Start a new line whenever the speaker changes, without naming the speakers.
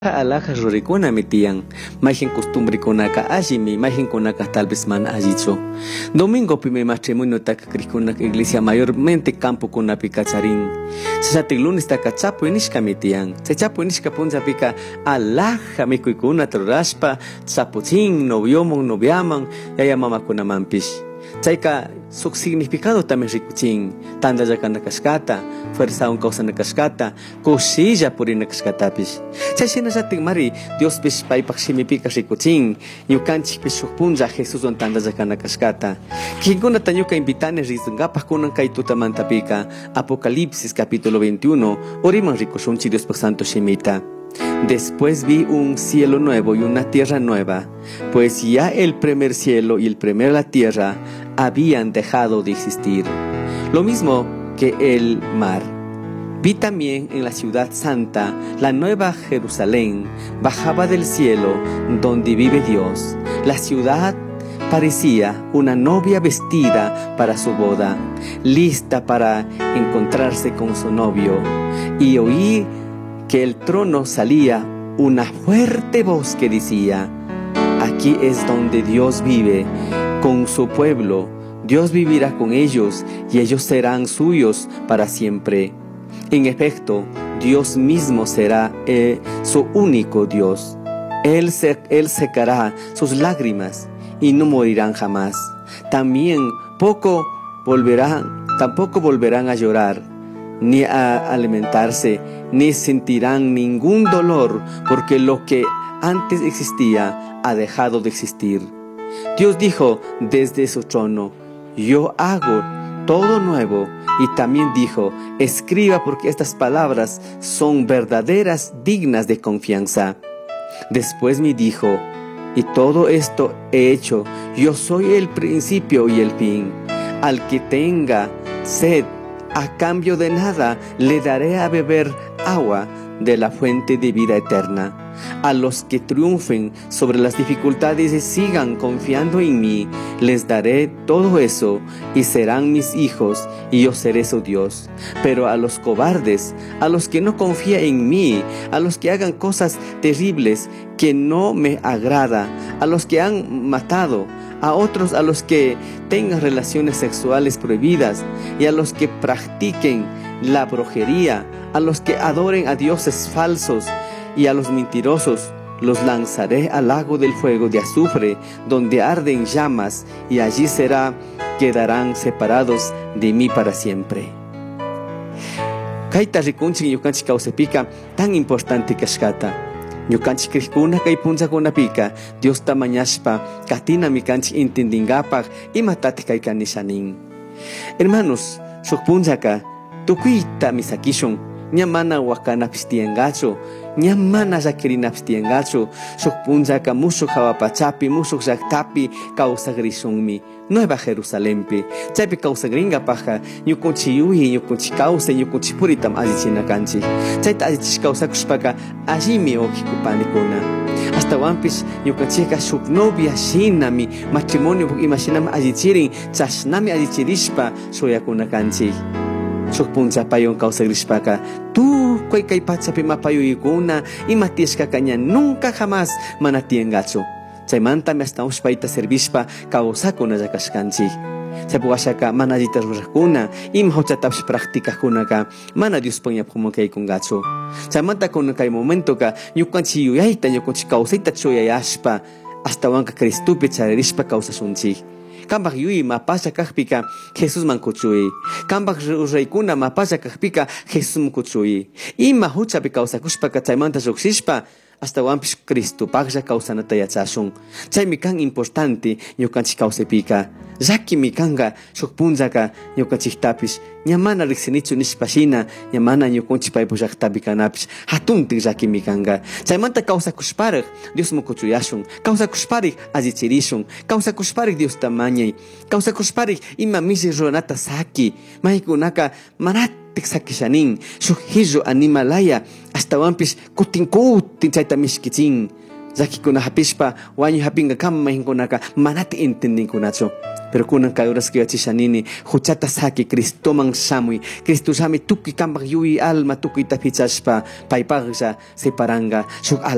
Alhaja rurikuna mitian, majen costumbre kunaka ashimi, majen kunaka tal vez man allicho. Domingo primer matrimonio taka krikuna iglesia mayormente campo kunapi kacharin. Sasati lunes taka chapo inishka mitian. Se chapo inishka punza pika alhaja mikuikuna truraspa, chapuchin, noviomon, noviaman, yaya mama kuna mampish. Chaika su significado también rikuchin, tanda ya kana kaskata, fuerza un causa na kaskata, kusilla purina kaskatapish. Chashina sating mari, Dios pish paipak simipika rikuchin, yukanchik pish punja Jesús on tanda ya kana kaskata. Kikuna tanyuka invitane rizungapas kunan kaituta mantapika, Apocalipsis capítulo 21, oriman rikushunchi Dios por santo shimita. Después vi un cielo nuevo y una tierra nueva, pues ya el primer cielo y el primer la tierra habían dejado de existir, lo mismo que el mar. Vi también en la ciudad santa, la nueva Jerusalén, bajaba del cielo donde vive Dios. La ciudad parecía una novia vestida para su boda, lista para encontrarse con su novio, y oí que el trono salía una fuerte voz que decía: aquí es donde Dios vive con su pueblo, Dios vivirá con ellos y ellos serán suyos para siempre. En efecto, Dios mismo será su único Dios. Él secará sus lágrimas y no morirán jamás. Tampoco volverán a llorar, ni a alimentarse, ni sentirán ningún dolor, porque lo que antes existía ha dejado de existir. Dios dijo desde su trono: yo hago todo nuevo. Y también dijo: escriba, porque estas palabras son verdaderas, dignas de confianza. Después me dijo: y todo esto he hecho, yo soy el principio y el fin. Al que tenga sed, a cambio de nada le daré a beber agua de la fuente de vida eterna. A los que triunfen sobre las dificultades y sigan confiando en mí, les daré todo eso y serán mis hijos y yo seré su Dios. Pero a los cobardes, a los que no confían en mí, a los que hagan cosas terribles que no me agrada, a los que han matado, a otros, a los que tengan relaciones sexuales prohibidas y a los que practiquen la brujería, a los que adoren a dioses falsos y a los mentirosos, los lanzaré al lago del fuego de azufre, donde arden llamas, y allí quedarán separados de mí para siempre. Kaita rikunchik yukanchik kausepika tan importante kashkata. Yukanchik krikuna kay punzakunapika Dios tamañashpa katina mikanchik intendingapag imatati kay kanishanin. Hermanos, shuk punzaka tukuita misakishun, ñamana wakanapis tiyangachu, ñamana llakirinapas tiyangachu, shuk punzaka mushuk hawapachapi, mushuk llaktapi kawsagrisunmi, Nueva Jerusalempi. Chaypi kawsagringapaja ñukunchik yuyi, ñukunchik kawsay, ñukunchik puritam allichinakanchik. Chayta allichish kawsakushpaka allimi oqikupanikuna. Hasta wampish ñukanchikka shuk novia shinami, matrimonio imashinami allichirin, chashnami allichirishpa shuyakunakanchik. Shuk punzapayon kawsagrishpaka tukuy kay pachapi mapayuykuna imatishkaka ña nunca jamás mana tiyangachu. Chaymantami hasta ushpayta servishpa kawsakunalla kashkanchik. Chaypi washaka mana allita rurakuna, ima huchatapish practicajkunaka mana Diospan yapumunkaykungachu. Chaymanta kunan kay momentoka ñukanchik yuyayta, ñukanchik kawsayta chuyayashpa hasta wanka Cristupi charirishpa kawsashunchik. Kambak yuyi mapasha kakpika Jesús man kuchuy. Kambak raykuna mapasha kakpika Jesús man kuchuy. Ima huchapi kawsakushpaka chaymanta lluqsishpa hasta wampish Cristo paglla kawsanata yachashun. Chaymi kan importante ñukanchik kawsaypika. Llakimi kanga shuk punzaka ñukanchiktapish ñamana riqsinichu nishpashina, ñamana ñukunchik paypuk llaktapi kanapish hatuntik llakimi kanga. Chaymanta kawsakushparaq Dios mukuchuyashun, kawsakushparaq allichirishun, kawsakushparaq Dios tamañay, kawsakushparaq ima mishi ruranata saki, maykunaka manatik sakishanin, shuk hillu animalaya hasta wampish kutin chayta mishkichin. Zakikuna hapishpa wañu hapinga kama mayinkunaka manati entendinkunachu. Pero kunan kayuras kiyachishanini huchata saki Cristoman shamuy. Cristo shami tukuy kambak yuyi alma tukuy tapichashpa paypaqlla separanga shuk